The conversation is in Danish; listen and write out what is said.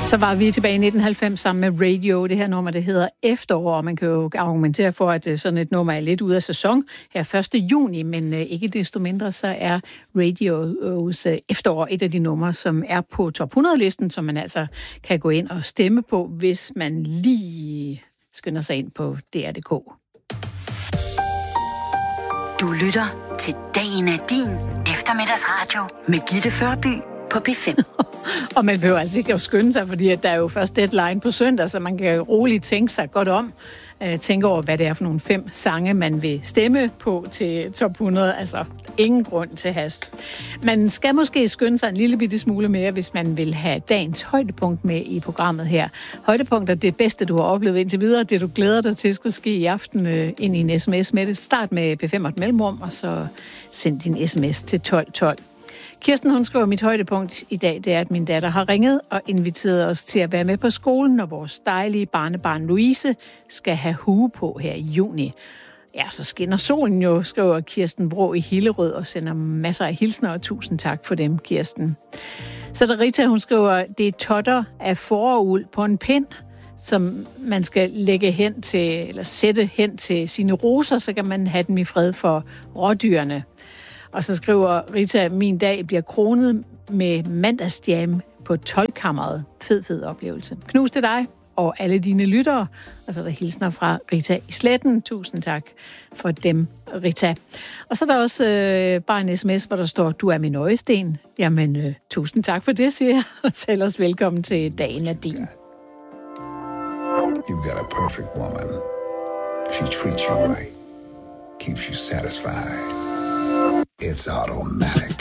Så var vi tilbage i 1990 sammen med Radio. Det her nummer, det hedder Efterår, og man kan jo argumentere for, at sådan et nummer er lidt ude af sæson her 1. juni, men ikke desto mindre, så er Radios Efterår et af de numre, som er på top 100-listen, som man altså kan gå ind og stemme på, hvis man lige skynder sig ind på DR.dk. Du lytter til Dagen er din eftermiddagsradio med Gitte Førby på P5. Og man behøver altså ikke at skynde sig, fordi at der er jo først deadline på søndag, så man kan roligt tænke sig godt om. Tænke over, hvad det er for nogle 5 sange, man vil stemme på til top 100. Altså, ingen grund til hast. Man skal måske skynde sig en lille bitte smule mere, hvis man vil have dagens højdepunkt med i programmet her. Højdepunkt er det bedste, du har oplevet indtil videre. Det, du glæder dig til, skal ske i aften ind i en sms med det. Start med P5 og et mellemrum, og så send din sms til 1212. Kirsten, hun skriver, mit højdepunkt i dag, det er, at min datter har ringet og inviteret os til at være med på skolen, når vores dejlige barnebarn Louise skal have hue på her i juni. Ja, så skinner solen jo, skriver Kirsten Bro i Hillerød og sender masser af hilsner, og tusind tak for dem, Kirsten. Så der Rita, hun skriver, det er totter af foruld på en pind, som man skal lægge hen til, eller sætte hen til sine roser, så kan man have dem i fred for rådyrene. Og så skriver Rita, min dag bliver kronet med mandagsjam på 12-kammeret. Fed oplevelse. Knus til dig og alle dine lyttere. Og så er der hilsner fra Rita i Sletten. Tusind tak for dem, Rita. Og så er der også bare en sms, hvor der står, du er min øjesten. Jamen, tusind tak for det, siger jeg. Og så ellers velkommen til Dagen er din. You've got a perfect woman. She treats you right. Keeps you satisfied. It's automatic.